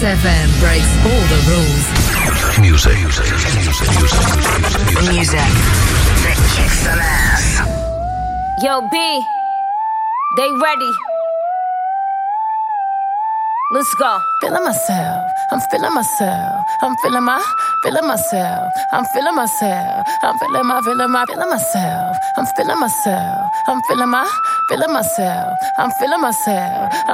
FM breaks all the rules. Music. That kicks some ass. Yo, B, they ready. Let's go. Feeling myself, I'm feeling myself, I'm feeling myself, I'm feeling myself, I'm feeling myself, I'm feeling myself, I'm feeling myself, I'm feeling myself, I'm